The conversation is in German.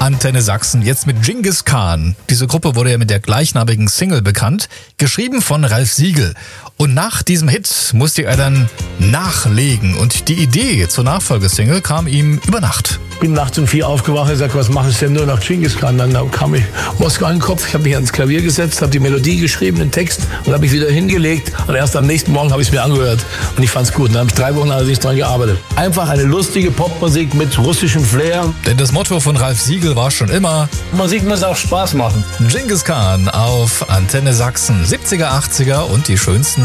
Antenne Sachsen, jetzt mit Dschingis Khan. Diese Gruppe wurde ja mit der gleichnamigen Single bekannt, geschrieben von Ralf Siegel. Und nach diesem Hit musste er dann nachlegen. Und die Idee zur Nachfolgesingle kam ihm über Nacht. Bin nachts um 4 aufgewacht und sagte, was mache ich denn nur nach Dschingis Khan? Dann kam ich Moskau in den Kopf, ich habe mich ans Klavier gesetzt, habe die Melodie geschrieben, den Text und habe mich wieder hingelegt. Und erst am nächsten Morgen habe ich es mir angehört und ich fand es gut. Dann habe ich 3 Wochen allerdings dran gearbeitet. Einfach eine lustige Popmusik mit russischem Flair. Denn das Motto von Ralf Siegel war schon immer: Musik muss auch Spaß machen. Dschingis Khan auf Antenne Sachsen, 70er, 80er und die schönsten